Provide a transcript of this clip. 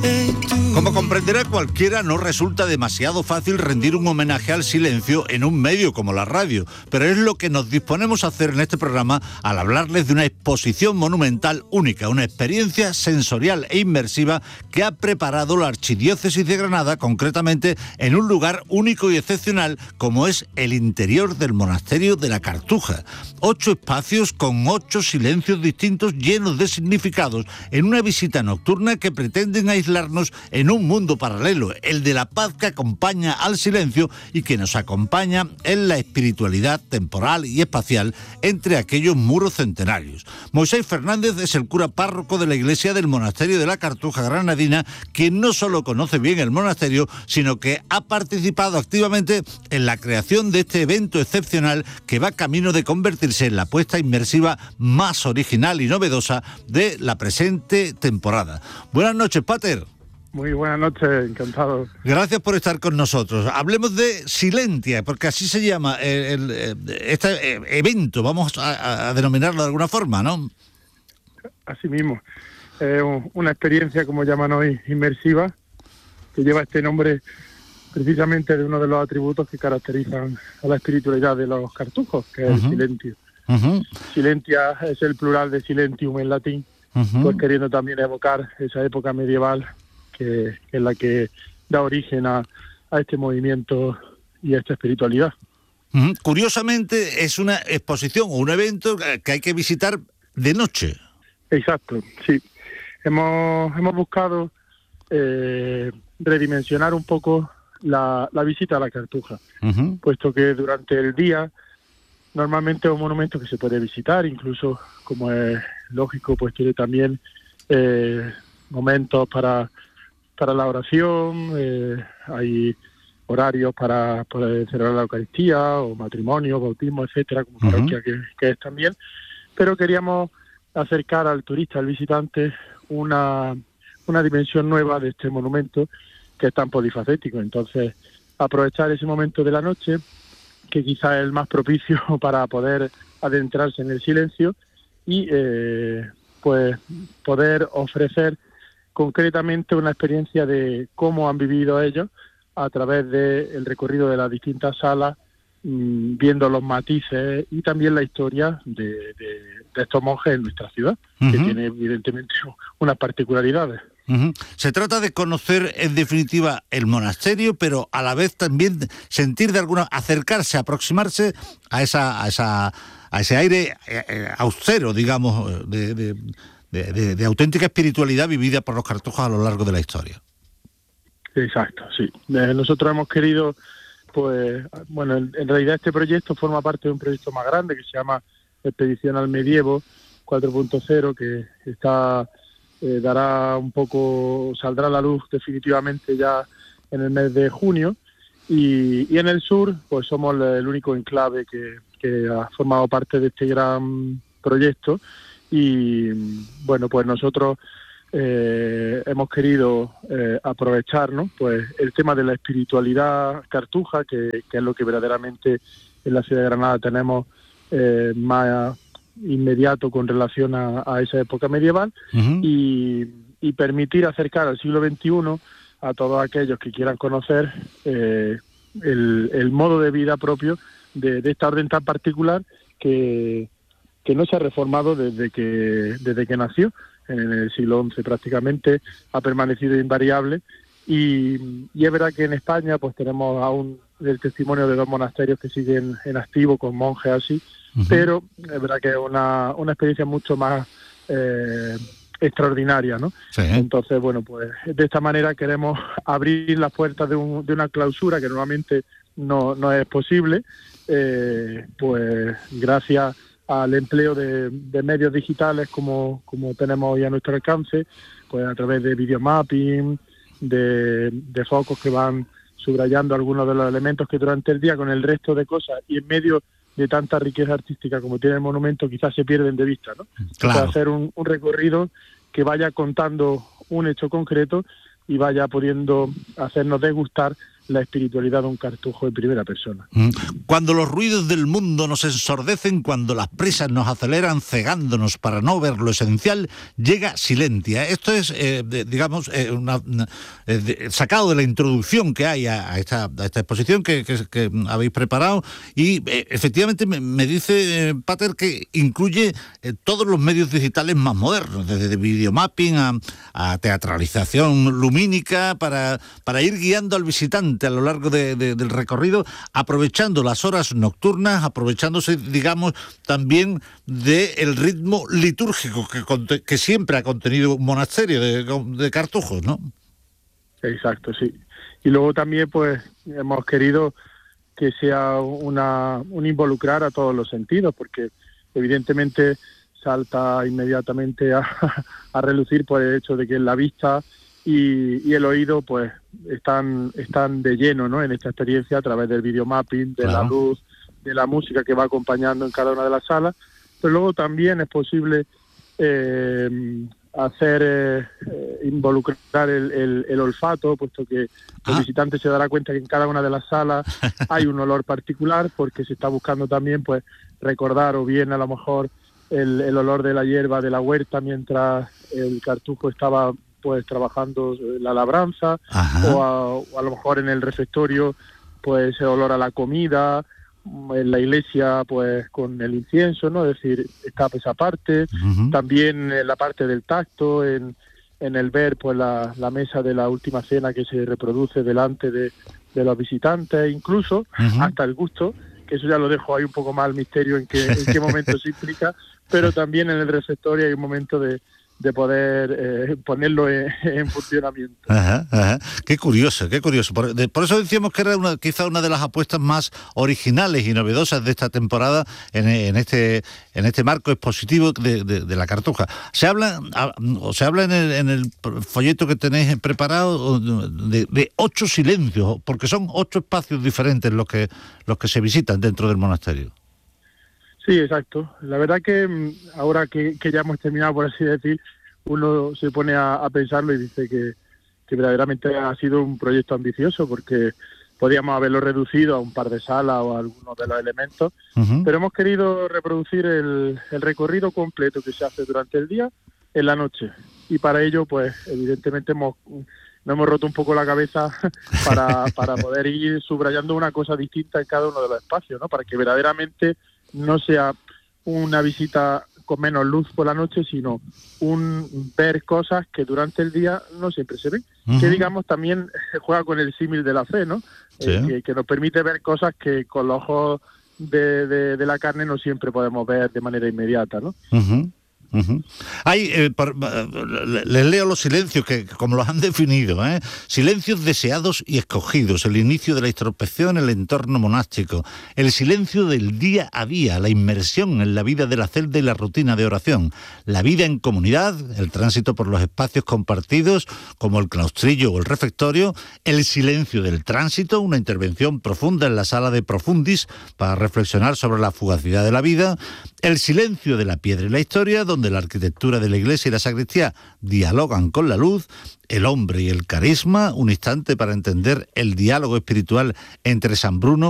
Como comprenderá cualquiera, no resulta demasiado fácil rendir un homenaje al silencio en un medio como la radio, pero es lo que nos disponemos a hacer en este programa al hablarles de una exposición monumental única, una experiencia sensorial e inmersiva que ha preparado la Archidiócesis de Granada, concretamente en un lugar único y excepcional como es el interior del monasterio de la Cartuja. 8 espacios con 8 silencios distintos llenos de significados en una visita nocturna que pretenden aislarnos en un mundo paralelo, el de la paz que acompaña al silencio y que nos acompaña en la espiritualidad temporal y espacial entre aquellos muros centenarios. Moisés Fernández es el cura párroco de la iglesia del monasterio de la Cartuja granadina, quien no solo conoce bien el monasterio, sino que ha participado activamente en la creación de este evento excepcional que va camino de convertirse en la apuesta inmersiva más original y novedosa de la presente temporada. Buenas noches, Pater. Muy buenas noches, encantado. Gracias por estar con nosotros. Hablemos de Silentia, porque así se llama este evento, vamos a denominarlo de alguna forma, ¿no? Así mismo. Una experiencia, como llaman hoy, inmersiva, que lleva este nombre precisamente de uno de los atributos que caracterizan a la espiritualidad de los cartujos, que es el silentio. Silentia es el plural de silentium en latín, pues queriendo también evocar esa época medieval que es la que da origen a este movimiento y a esta espiritualidad. Curiosamente es una exposición o un evento que hay que visitar de noche. Exacto, sí. Hemos buscado redimensionar un poco la visita a la Cartuja, puesto que durante el día normalmente es un monumento que se puede visitar, incluso, como es lógico, pues tiene también momentos para la oración, hay horarios para poder celebrar la Eucaristía, o matrimonio, bautismo, etcétera, como parroquia que es también, pero queríamos acercar al turista, al visitante, una dimensión nueva de este monumento que es tan polifacético. Entonces, aprovechar ese momento de la noche, que quizás es el más propicio para poder adentrarse en el silencio y pues poder ofrecer concretamente una experiencia de cómo han vivido ellos a través del recorrido de las distintas salas, viendo los matices y también la historia de estos monjes en nuestra ciudad, que tiene evidentemente unas particularidades. Se trata de conocer en definitiva el monasterio, pero a la vez también sentir de alguna, acercarse, aproximarse a ese aire austero, digamos, de auténtica espiritualidad vivida por los cartujos a lo largo de la historia. Exacto, sí. Nosotros hemos querido, pues, bueno, en realidad este proyecto forma parte de un proyecto más grande que se llama Expedición al Medievo 4.0, que está dará un poco, saldrá a la luz definitivamente ya en el mes de junio, y en el sur pues somos el único enclave que ha formado parte de este gran proyecto. Y bueno, pues nosotros hemos querido aprovechar, ¿no?, pues el tema de la espiritualidad cartuja, que es lo que verdaderamente en la ciudad de Granada tenemos más inmediato con relación a esa época medieval, y permitir acercar al siglo XXI a todos aquellos que quieran conocer el modo de vida propio de esta orden tan particular que no se ha reformado desde que nació en el siglo XI, prácticamente ha permanecido invariable, y es verdad que en España pues tenemos aún el testimonio de 2 monasterios que siguen en activo con monjes así, pero es verdad que es una experiencia mucho más extraordinaria, ¿no? Sí. Entonces, bueno, pues de esta manera queremos abrir las puertas de una clausura que normalmente no es posible, pues gracias al empleo de medios digitales como tenemos hoy a nuestro alcance, pues a través de videomapping, de focos que van subrayando algunos de los elementos que durante el día, con el resto de cosas y en medio de tanta riqueza artística como tiene el monumento, quizás se pierden de vista, ¿no? Claro. O sea, hacer un recorrido que vaya contando un hecho concreto y vaya pudiendo hacernos degustar la espiritualidad de un cartujo en primera persona. Cuando los ruidos del mundo nos ensordecen, cuando las prisas nos aceleran cegándonos para no ver lo esencial, llega Silentia. Esto es, digamos, sacado de la introducción que hay a esta exposición que habéis preparado y efectivamente me dice Pater que incluye todos los medios digitales más modernos, desde videomapping a teatralización lumínica para ir guiando al visitante a lo largo del recorrido, aprovechando las horas nocturnas, aprovechándose, digamos, también del ritmo litúrgico que siempre ha contenido un monasterio de cartujos, ¿no? Exacto, sí. Y luego también, pues, hemos querido que sea un involucrar a todos los sentidos, porque evidentemente salta inmediatamente a relucir por el hecho de que la vista y el oído pues están de lleno, ¿no?, en esta experiencia a través del videomapping, de la luz, de la música que va acompañando en cada una de las salas, pero luego también es posible involucrar el olfato, puesto que el visitante se dará cuenta que en cada una de las salas hay un olor particular, porque se está buscando también pues recordar o bien a lo mejor el olor de la hierba de la huerta mientras el cartujo estaba pues trabajando la labranza, o a lo mejor en el refectorio pues el olor a la comida, en la iglesia pues con el incienso, ¿no? Es decir, está esa parte, también la parte del tacto, en el ver pues la mesa de la última cena que se reproduce delante de los visitantes, incluso hasta el gusto, que eso ya lo dejo ahí un poco más al misterio en qué momento se implica, pero también en el refectorio hay un momento de poder ponerlo en funcionamiento. Qué curioso. Por eso decíamos que era quizá una de las apuestas más originales y novedosas de esta temporada en este marco expositivo de la Cartuja. Se habla en el folleto que tenéis preparado de 8 silencios, porque son 8 espacios diferentes los que se visitan dentro del monasterio. Sí, exacto. La verdad que ahora que ya hemos terminado, por así decir, uno se pone a pensarlo y dice que verdaderamente ha sido un proyecto ambicioso, porque podíamos haberlo reducido a un par de salas o a algunos de los elementos, pero hemos querido reproducir el recorrido completo que se hace durante el día en la noche. Y para ello, pues evidentemente nos hemos roto un poco la cabeza para poder ir subrayando una cosa distinta en cada uno de los espacios, ¿no? Para que verdaderamente no sea una visita con menos luz por la noche, sino un ver cosas que durante el día no siempre se ven. Que digamos también juega con el símil de la fe, ¿no? Sí. Que nos permite ver cosas que con los ojos de la carne no siempre podemos ver de manera inmediata, ¿no? Les leo los silencios que como los han definido, silencios deseados y escogidos, el inicio de la introspección en el entorno monástico, el silencio del día a día, la inmersión en la vida de la celda y la rutina de oración, la vida en comunidad, el tránsito por los espacios compartidos como el claustrillo o el refectorio, el silencio del tránsito, una intervención profunda en la sala de Profundis para reflexionar sobre la fugacidad de la vida, el silencio de la piedra y la historia, donde la arquitectura de la iglesia y la sacristía dialogan con la luz, el hombre y el carisma, un instante para entender el diálogo espiritual entre San Bruno